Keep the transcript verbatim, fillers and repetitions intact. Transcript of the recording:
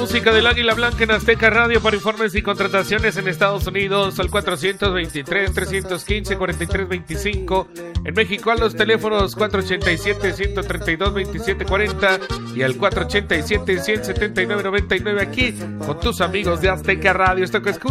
música del Águila Blanca en Azteca Radio. Para informes y contrataciones en Estados Unidos al cuatro dos tres, tres uno cinco, cuatro tres dos cinco. En México a los teléfonos cuatro ochenta y siete, ciento treinta y dos, veintisiete cuarenta y al cuatro ochenta y siete, ciento setenta y nueve, noventa y nueve, aquí con tus amigos de Azteca Radio. Esto que escuchas